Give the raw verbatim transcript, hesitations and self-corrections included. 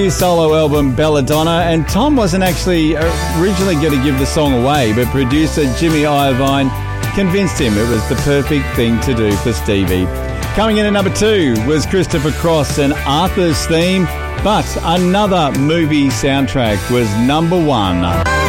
His solo album Belladonna, and Tom wasn't actually originally going to give the song away, but producer Jimmy Iovine convinced him it was the perfect thing to do for Stevie. Coming in at number two was Christopher Cross and Arthur's Theme, but another movie soundtrack was number one.